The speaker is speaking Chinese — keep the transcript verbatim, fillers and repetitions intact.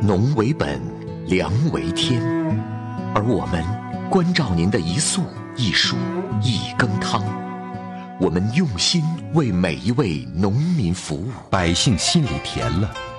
农为本，粮为天，而我们关照您的一粟一蔬一羹汤，我们用心为每一位农民服务， 百姓心里甜了，